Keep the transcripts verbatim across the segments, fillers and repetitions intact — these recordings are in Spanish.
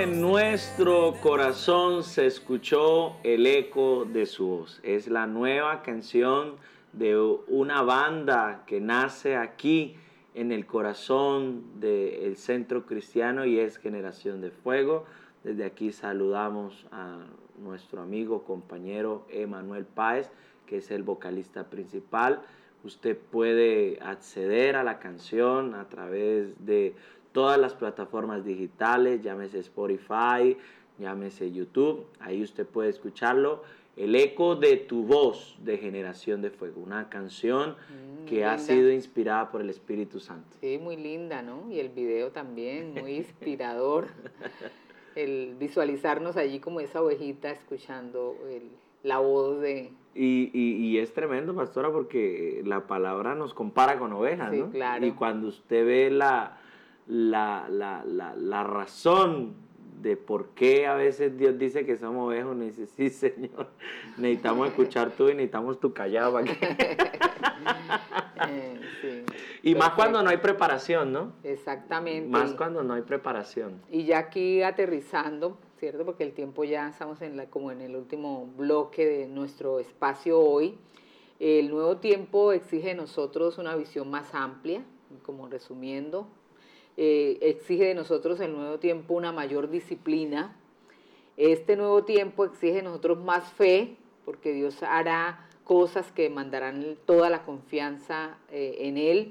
en nuestro corazón se escuchó el eco de su voz. Es la nueva canción de una banda que nace aquí en el corazón del Centro Cristiano y es Generación de Fuego. Desde aquí saludamos a nuestro amigo, compañero Emanuel Páez, que es el vocalista principal. Usted puede acceder a la canción a través de todas las plataformas digitales, llámese Spotify, llámese YouTube, ahí usted puede escucharlo. El eco de tu voz de Generación de Fuego, una canción mm, que linda. Ha sido inspirada por el Espíritu Santo. Sí, muy linda, ¿no? Y el video también, muy inspirador. El visualizarnos allí como esa ovejita escuchando el, la voz de... Y, y, y es tremendo, pastora, porque la palabra nos compara con ovejas, sí, ¿no? Claro. Y cuando usted ve la, la, la, la, la razón de por qué a veces Dios dice que somos ovejas, uno dice, sí, Señor, necesitamos escuchar tú y necesitamos tu callado para que... eh, sí. Y Perfecto. Más cuando no hay preparación, ¿no? Exactamente. Más cuando no hay preparación. Y ya aquí aterrizando, ¿cierto? Porque el tiempo ya estamos en la, como en el último bloque de nuestro espacio hoy. El nuevo tiempo exige de nosotros una visión más amplia, como resumiendo. Eh, exige de nosotros el nuevo tiempo una mayor disciplina. Este nuevo tiempo exige de nosotros más fe, porque Dios hará cosas que demandarán toda la confianza eh, en Él.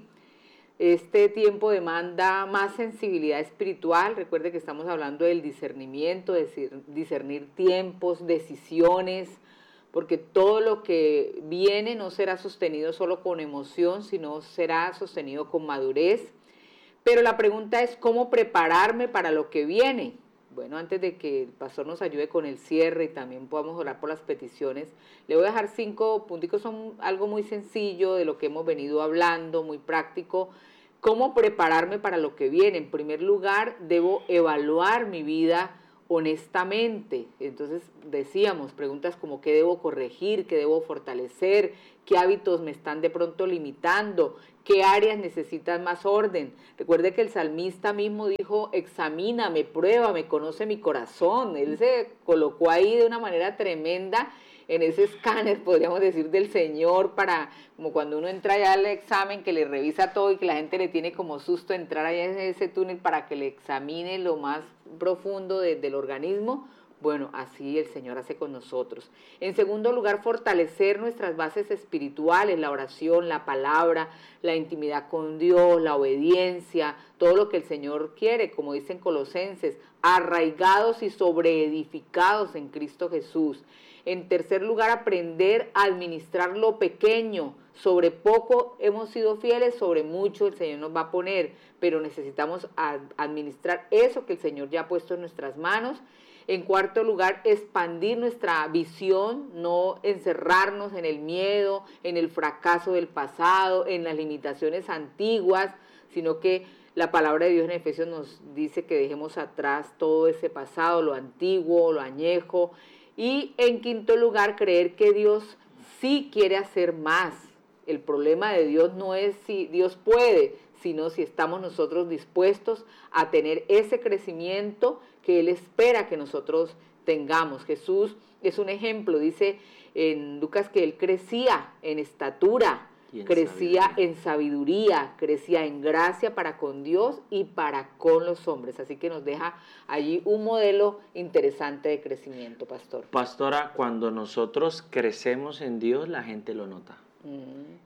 Este tiempo demanda más sensibilidad espiritual. Recuerde que estamos hablando del discernimiento, de discernir tiempos, decisiones, porque todo lo que viene no será sostenido solo con emoción, sino será sostenido con madurez. Pero la pregunta es, ¿cómo prepararme para lo que viene? Bueno, antes de que el pastor nos ayude con el cierre y también podamos orar por las peticiones, le voy a dejar cinco puntos, son algo muy sencillo de lo que hemos venido hablando, muy práctico. ¿Cómo prepararme para lo que viene? En primer lugar, debo evaluar mi vida honestamente. Entonces decíamos, preguntas como ¿qué debo corregir? ¿Qué debo fortalecer? ¿Qué hábitos me están de pronto limitando? ¿Qué áreas necesitan más orden? Recuerde que el salmista mismo dijo, examíname, pruébame, conoce mi corazón. Él se colocó ahí de una manera tremenda en ese escáner, podríamos decir, del Señor, para, como cuando uno entra ya al examen, que le revisa todo y que la gente le tiene como susto entrar allá en ese túnel para que le examine lo más profundo de, del organismo. Bueno, así el Señor hace con nosotros. En segundo lugar, fortalecer nuestras bases espirituales, la oración, la palabra, la intimidad con Dios, la obediencia, todo lo que el Señor quiere, como dicen Colosenses, arraigados y sobreedificados en Cristo Jesús. En tercer lugar, aprender a administrar lo pequeño. Sobre poco hemos sido fieles, sobre mucho el Señor nos va a poner, pero necesitamos administrar eso que el Señor ya ha puesto en nuestras manos. En cuarto lugar, expandir nuestra visión, no encerrarnos en el miedo, en el fracaso del pasado, en las limitaciones antiguas, sino que la palabra de Dios en Efesios nos dice que dejemos atrás todo ese pasado, lo antiguo, lo añejo. Y en quinto lugar, creer que Dios sí quiere hacer más. El problema de Dios no es si Dios puede, sino si estamos nosotros dispuestos a tener ese crecimiento que Él espera que nosotros tengamos. Jesús es un ejemplo, dice en Lucas que Él crecía en estatura, en crecía sabiduría. en sabiduría, crecía en gracia para con Dios y para con los hombres. Así que nos deja allí un modelo interesante de crecimiento, pastor. Pastora, cuando nosotros crecemos en Dios, la gente lo nota. Mm.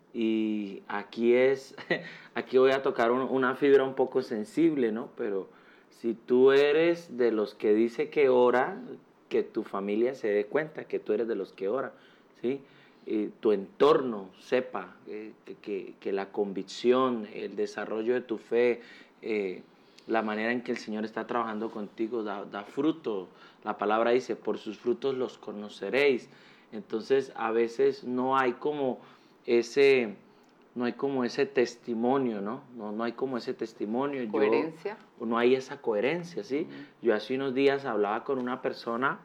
Y aquí es, aquí voy a tocar un, una fibra un poco sensible, ¿no? Pero si tú eres de los que dice que ora, que tu familia se dé cuenta que tú eres de los que ora, ¿sí? Y tu entorno sepa eh, que, que, que la convicción, el desarrollo de tu fe, eh, la manera en que el Señor está trabajando contigo da, da fruto. La palabra dice, por sus frutos los conoceréis. Entonces a veces no hay como ese, no hay como ese testimonio, ¿no? No, no hay como ese testimonio. Coherencia. Yo, no hay esa coherencia, ¿sí? Uh-huh. Yo hace unos días hablaba con una persona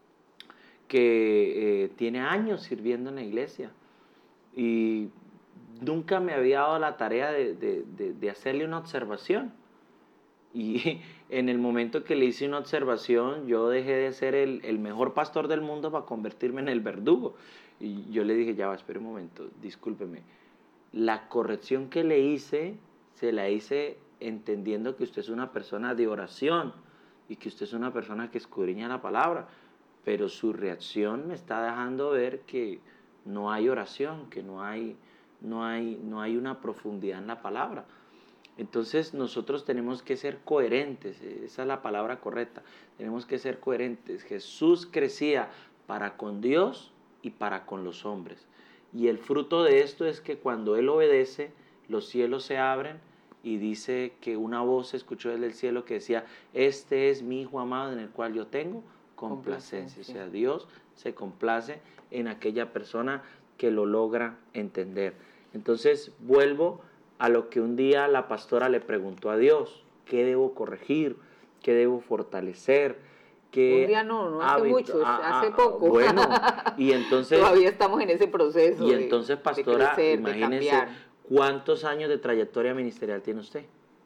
que eh, tiene años sirviendo en la iglesia y nunca me había dado la tarea de, de, de, de hacerle una observación. Y en el momento que le hice una observación, yo dejé de ser el, el mejor pastor del mundo para convertirme en el verdugo. Y yo le dije, ya va, espere un momento, discúlpeme. La corrección que le hice, se la hice entendiendo que usted es una persona de oración y que usted es una persona que escudriña la palabra. Pero su reacción me está dejando ver que no hay oración, que no hay, no hay, no hay una profundidad en la palabra. Entonces nosotros tenemos que ser coherentes, esa es la palabra correcta, tenemos que ser coherentes. Jesús crecía para con Dios y para con los hombres. Y el fruto de esto es que cuando Él obedece, los cielos se abren y dice que una voz se escuchó desde el cielo que decía, este es mi Hijo amado en el cual yo tengo complacencia. O sea, Dios se complace en aquella persona que lo logra entender. Entonces vuelvo a lo que un día la pastora le preguntó a Dios, ¿qué debo corregir? ¿Qué debo fortalecer? ¿Qué un día no, no hace hábito? mucho, Ah, hace ah, poco. Bueno, y entonces... Todavía estamos en ese proceso. Y entonces, de, pastora, de crecer, imagínese, de ¿cuántos años de trayectoria ministerial tiene usted?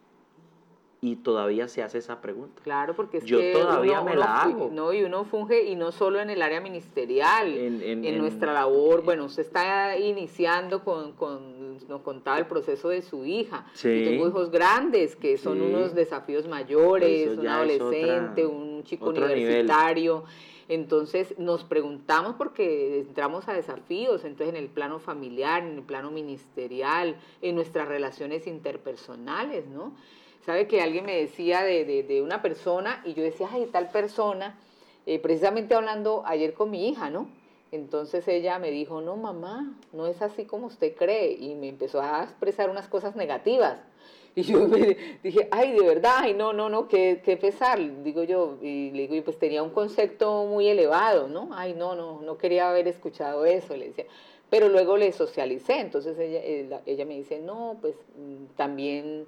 Y todavía se hace esa pregunta. Claro, porque es yo que todavía uno, me uno, la hago. No, y uno funge, y no solo en el área ministerial, en, en, en, en nuestra labor. Bueno, usted está iniciando con, con, nos contaba el proceso de su hija. Sí. Yo tengo hijos grandes, que son sí. unos desafíos mayores, un adolescente, otra, un chico universitario. Nivel. Entonces nos preguntamos porque entramos a desafíos, entonces en el plano familiar, en el plano ministerial, en nuestras relaciones interpersonales, ¿no? Sabe que alguien me decía de, de, de una persona y yo decía, ay, tal persona, eh, precisamente hablando ayer con mi hija, ¿no? Entonces ella me dijo, no, mamá, no es así como usted cree, y me empezó a expresar unas cosas negativas. Y yo me dije, ay, de verdad, ay, no, no, no, qué, qué pesar, digo yo, y le digo, pues tenía un concepto muy elevado, ¿no? Ay, no, no, no quería haber escuchado eso, le decía. Pero luego le socialicé, entonces ella, ella me dice, no, pues también...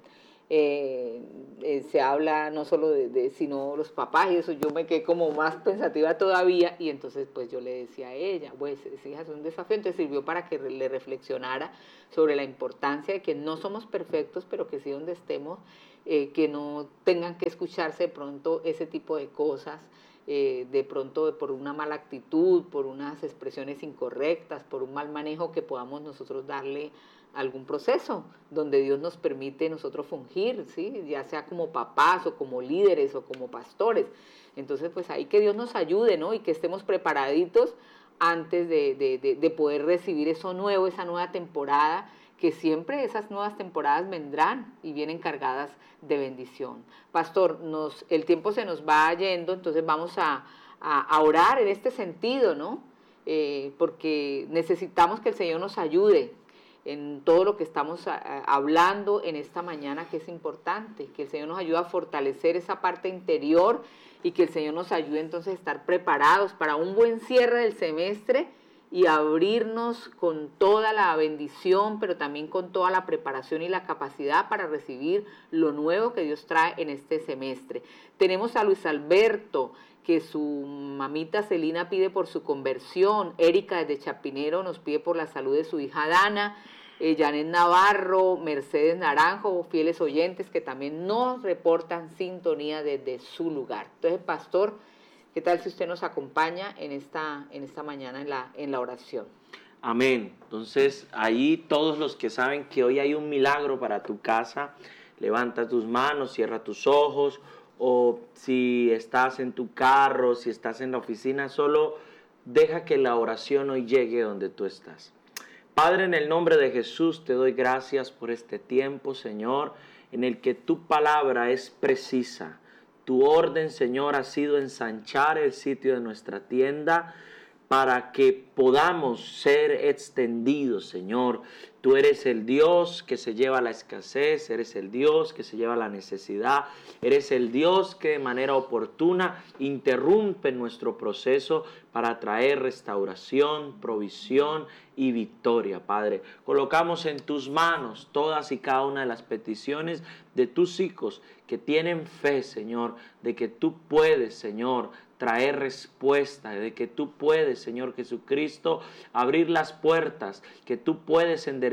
Eh, eh, se habla no solo de, de sino los papás y eso, yo me quedé como más pensativa todavía y entonces pues yo le decía a ella, pues hija, es un desafío, entonces sirvió para que le reflexionara sobre la importancia de que no somos perfectos, pero que sí donde estemos, eh, que no tengan que escucharse de pronto ese tipo de cosas, eh, de pronto por una mala actitud, por unas expresiones incorrectas, por un mal manejo que podamos nosotros darle algún proceso donde Dios nos permite nosotros fungir, ¿sí? Ya sea como papás o como líderes o como pastores. Entonces, pues ahí que Dios nos ayude, ¿no? Y que estemos preparaditos antes de, de, de, de poder recibir eso nuevo, esa nueva temporada, que siempre esas nuevas temporadas vendrán y vienen cargadas de bendición. Pastor, nos, el tiempo se nos va yendo, entonces vamos a, a, a orar en este sentido, ¿no? Eh, porque necesitamos que el Señor nos ayude en todo lo que estamos a, a, hablando en esta mañana, que es importante, que el Señor nos ayude a fortalecer esa parte interior y que el Señor nos ayude entonces a estar preparados para un buen cierre del semestre y abrirnos con toda la bendición, pero también con toda la preparación y la capacidad para recibir lo nuevo que Dios trae en este semestre. Tenemos a Luis Alberto, que su mamita Celina pide por su conversión, Erika desde Chapinero nos pide por la salud de su hija Dana, eh, Janet Navarro, Mercedes Naranjo, fieles oyentes que también nos reportan sintonía desde su lugar. Entonces, pastor, ¿qué tal si usted nos acompaña en esta, en esta mañana en la, en la oración? Amén. Entonces, ahí todos los que saben que hoy hay un milagro para tu casa, levanta tus manos, cierra tus ojos, o si estás en tu carro, si estás en la oficina, solo deja que la oración hoy llegue donde tú estás. Padre, en el nombre de Jesús te doy gracias por este tiempo, Señor, en el que tu palabra es precisa. Tu orden, Señor, ha sido ensanchar el sitio de nuestra tienda para que podamos ser extendidos, Señor. Tú eres el Dios que se lleva la escasez, eres el Dios que se lleva la necesidad, eres el Dios que de manera oportuna interrumpe nuestro proceso para traer restauración, provisión y victoria, Padre. Colocamos en tus manos todas y cada una de las peticiones de tus hijos que tienen fe, Señor, de que tú puedes, Señor, traer respuesta, de que tú puedes, Señor Jesucristo, abrir las puertas, que tú puedes enderezar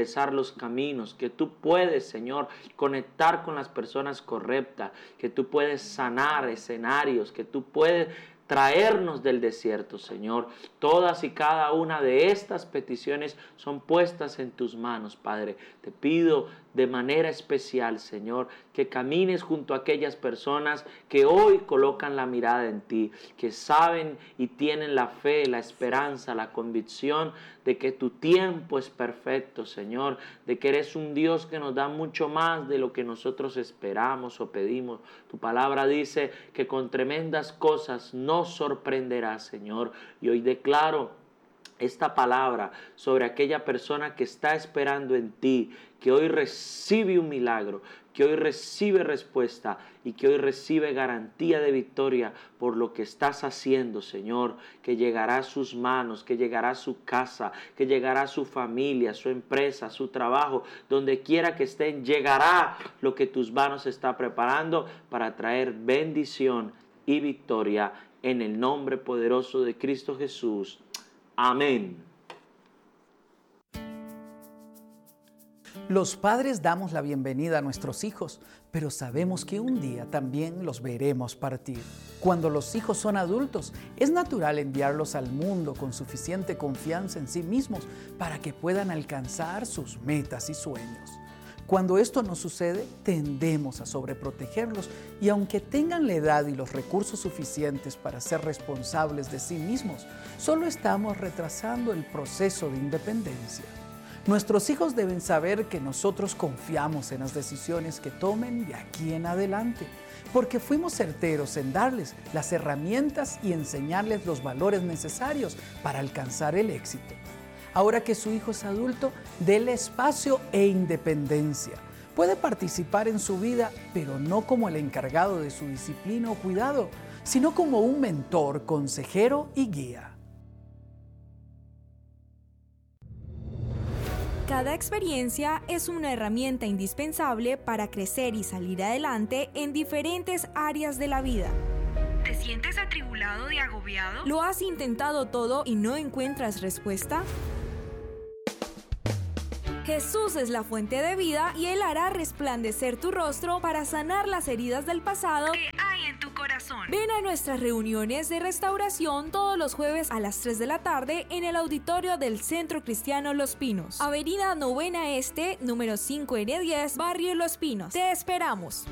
enderezar los caminos, que tú puedes, Señor, conectar con las personas correctas, que tú puedes sanar escenarios, que tú puedes traernos del desierto, Señor. Todas y cada una de estas peticiones son puestas en tus manos, Padre. Te pido de manera especial, Señor, que camines junto a aquellas personas que hoy colocan la mirada en ti, que saben y tienen la fe, la esperanza, la convicción de que tu tiempo es perfecto, Señor, de que eres un Dios que nos da mucho más de lo que nosotros esperamos o pedimos. Tu palabra dice que con tremendas cosas nos sorprenderás, Señor, y hoy declaro esta palabra sobre aquella persona que está esperando en ti, que hoy recibe un milagro, que hoy recibe respuesta y que hoy recibe garantía de victoria por lo que estás haciendo, Señor, que llegará a sus manos, que llegará a su casa, que llegará a su familia, su empresa, su trabajo, donde quiera que estén, llegará lo que tus manos están preparando para traer bendición y victoria en el nombre poderoso de Cristo Jesús. Amén. Los padres damos la bienvenida a nuestros hijos, pero sabemos que un día también los veremos partir. Cuando los hijos son adultos, es natural enviarlos al mundo con suficiente confianza en sí mismos para que puedan alcanzar sus metas y sueños. Cuando esto no sucede, tendemos a sobreprotegerlos y aunque tengan la edad y los recursos suficientes para ser responsables de sí mismos, solo estamos retrasando el proceso de independencia. Nuestros hijos deben saber que nosotros confiamos en las decisiones que tomen de aquí en adelante, porque fuimos certeros en darles las herramientas y enseñarles los valores necesarios para alcanzar el éxito. Ahora que su hijo es adulto, déle espacio e independencia. Puede participar en su vida, pero no como el encargado de su disciplina o cuidado, sino como un mentor, consejero y guía. Cada experiencia es una herramienta indispensable para crecer y salir adelante en diferentes áreas de la vida. ¿Te sientes atribulado y agobiado? ¿Lo has intentado todo y no encuentras respuesta? Jesús es la fuente de vida y Él hará resplandecer tu rostro para sanar las heridas del pasado que hay en tu corazón. Ven a nuestras reuniones de restauración todos los jueves a las tres de la tarde en el auditorio del Centro Cristiano Los Pinos. Avenida Novena Este, número cinco N diez, Barrio Los Pinos. Te esperamos.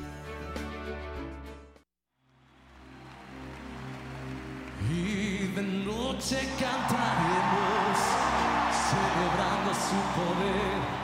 Y de noche cantaremos, celebrando su poder.